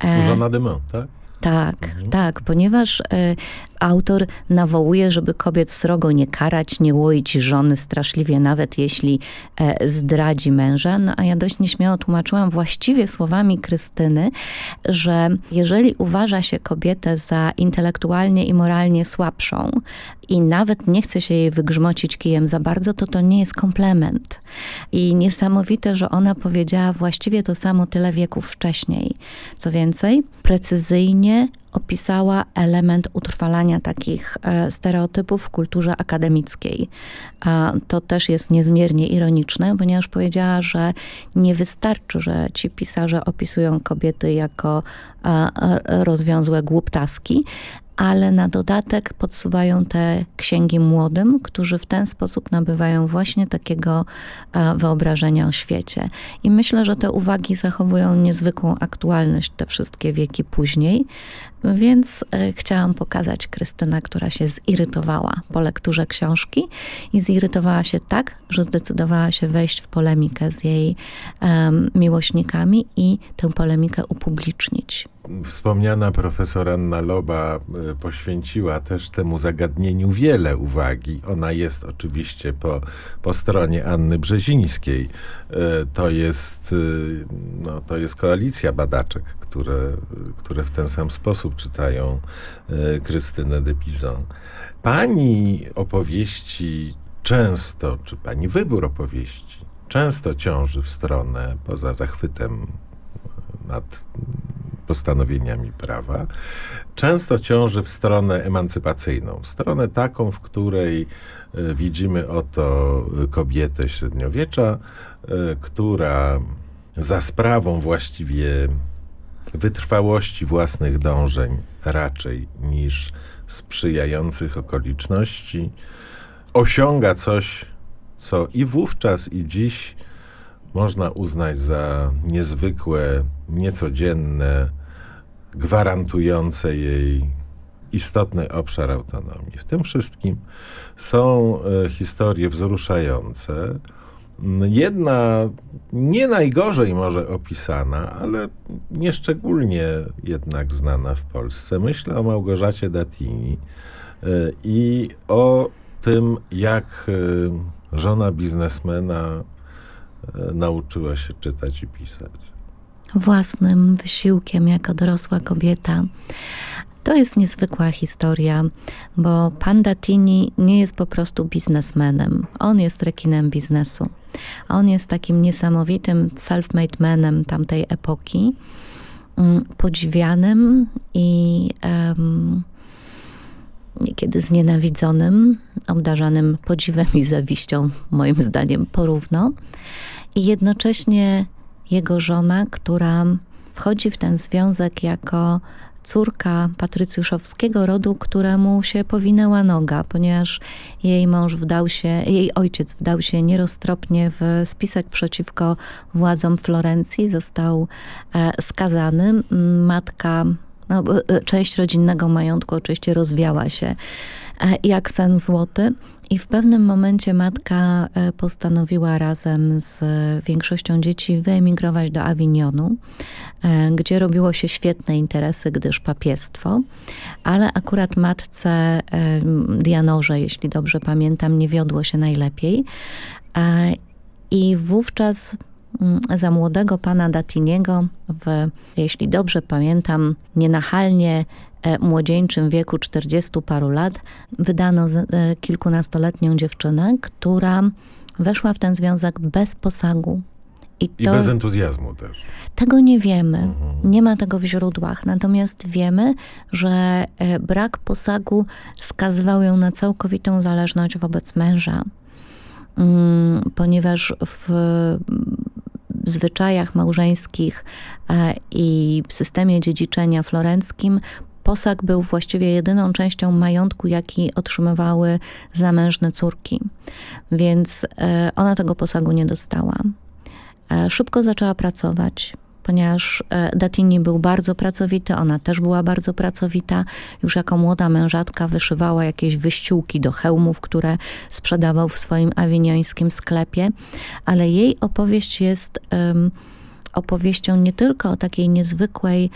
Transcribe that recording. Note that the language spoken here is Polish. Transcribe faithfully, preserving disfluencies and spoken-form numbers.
Żona de Meaux, tak? Tak, mhm. tak, ponieważ y, autor nawołuje, żeby kobiet srogo nie karać, nie łoić żony straszliwie, nawet jeśli e, zdradzi męża. No a ja dość nieśmiało tłumaczyłam właściwie słowami Krystyny, że jeżeli uważa się kobietę za intelektualnie i moralnie słabszą i nawet nie chce się jej wygrzmocić kijem za bardzo, to to nie jest komplement. I niesamowite, że ona powiedziała właściwie to samo tyle wieków wcześniej. Co więcej, precyzyjnie opisała element utrwalania takich e, stereotypów w kulturze akademickiej. A to też jest niezmiernie ironiczne, ponieważ powiedziała, że nie wystarczy, że ci pisarze opisują kobiety jako e, rozwiązłe głuptaski, ale na dodatek podsuwają te księgi młodym, którzy w ten sposób nabywają właśnie takiego wyobrażenia o świecie. I myślę, że te uwagi zachowują niezwykłą aktualność te wszystkie wieki później, więc chciałam pokazać Krystynę, która się zirytowała po lekturze książki i zirytowała się tak, że zdecydowała się wejść w polemikę z jej um, miłośnikami i tę polemikę upublicznić. Wspomniana profesor Anna Loba poświęciła też temu zagadnieniu wiele uwagi. Ona jest oczywiście po, po stronie Anny Brzezińskiej. To jest, no, to jest koalicja badaczek, które, które w ten sam sposób czytają Krystynę de Pizan. Pani opowieści często, czy pani wybór opowieści często ciąży w stronę, poza zachwytem nad postanowieniami prawa, często ciąży w stronę emancypacyjną, w stronę taką, w której widzimy oto kobietę średniowiecza, która za sprawą właściwie wytrwałości własnych dążeń raczej niż sprzyjających okoliczności osiąga coś, co i wówczas, i dziś można uznać za niezwykłe, niecodzienne, gwarantujące jej istotny obszar autonomii. W tym wszystkim są e, historie wzruszające. Jedna nie najgorzej może opisana, ale nieszczególnie jednak znana w Polsce. Myślę o Małgorzacie Datini e, i o tym, jak e, żona biznesmena nauczyła się czytać i pisać. Własnym wysiłkiem jako dorosła kobieta. To jest niezwykła historia, bo pan Datini nie jest po prostu biznesmenem. On jest rekinem biznesu. On jest takim niesamowitym self-made manem tamtej epoki, podziwianym i um, niekiedy znienawidzonym, obdarzanym podziwem i zawiścią, moim zdaniem porówno. I jednocześnie jego żona, która wchodzi w ten związek jako córka patrycjuszowskiego rodu, któremu się powinęła noga, ponieważ jej mąż wdał się, jej ojciec wdał się nieroztropnie w spisek przeciwko władzom Florencji, został skazany. Matka, no, część rodzinnego majątku oczywiście rozwiała się jak sen złoty. I w pewnym momencie matka postanowiła razem z większością dzieci wyemigrować do Awinionu, gdzie robiło się świetne interesy, gdyż papiestwo, ale akurat matce Dianorze, jeśli dobrze pamiętam, nie wiodło się najlepiej. I wówczas za młodego pana Datiniego w, jeśli dobrze pamiętam, nienachalnie młodzieńczym wieku czterdziestu paru lat wydano kilkunastoletnią dziewczynę, która weszła w ten związek bez posagu. I, to, I bez entuzjazmu też. Tego nie wiemy. Mhm. Nie ma tego w źródłach. Natomiast wiemy, że brak posagu skazywał ją na całkowitą zależność wobec męża. Ponieważ w zwyczajach małżeńskich i w systemie dziedziczenia florenckim posag był właściwie jedyną częścią majątku, jaki otrzymywały zamężne córki. Więc ona tego posagu nie dostała. Szybko zaczęła pracować, ponieważ Datini był bardzo pracowity, ona też była bardzo pracowita. Już jako młoda mężatka wyszywała jakieś wyściółki do hełmów, które sprzedawał w swoim awiniońskim sklepie. Ale jej opowieść jest um, opowieścią nie tylko o takiej niezwykłej